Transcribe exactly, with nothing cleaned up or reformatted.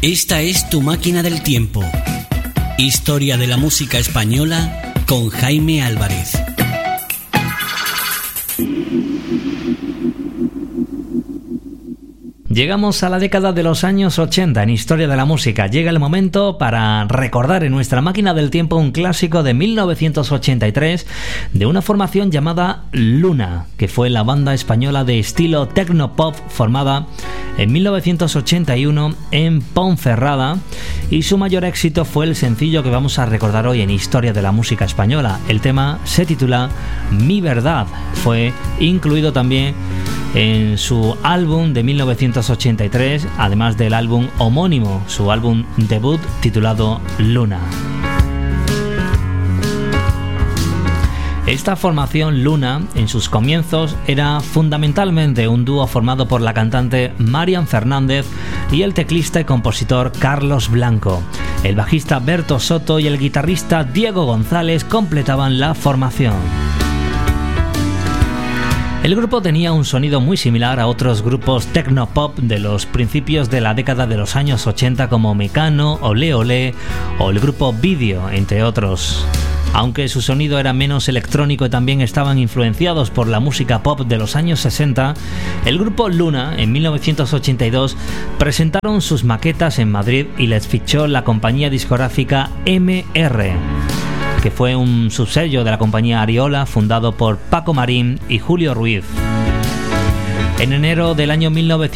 Esta es Tu Máquina del Tiempo. Historia de la música española con Jaime Álvarez. Llegamos a la década de los años ochenta en Historia de la Música. Llega el momento para recordar en nuestra máquina del tiempo un clásico de mil novecientos ochenta y tres de una formación llamada Luna, que fue la banda española de estilo techno-pop formada en mil novecientos ochenta y uno en Ponferrada, y su mayor éxito fue el sencillo que vamos a recordar hoy en Historia de la Música española. El tema se titula Mi Verdad. Fue incluido también en su álbum de mil novecientos ochenta y tres, además del álbum homónimo, su álbum debut titulado Luna. Esta formación Luna, en sus comienzos, era fundamentalmente un dúo formado por la cantante Marian Fernández y el teclista y compositor Carlos Blanco. El bajista Berto Soto y el guitarrista Diego González completaban la formación. El grupo tenía un sonido muy similar a otros grupos techno-pop de los principios de la década de los años ochenta como Mecano, Olé Olé o el grupo Video, entre otros. Aunque su sonido era menos electrónico y también estaban influenciados por la música pop de los años sesenta, el grupo Luna, en mil novecientos ochenta y dos, presentaron sus maquetas en Madrid y les fichó la compañía discográfica M R, que fue un subsello de la compañía Ariola, fundado por Paco Marín y Julio Ruiz. En enero del año mil novecientos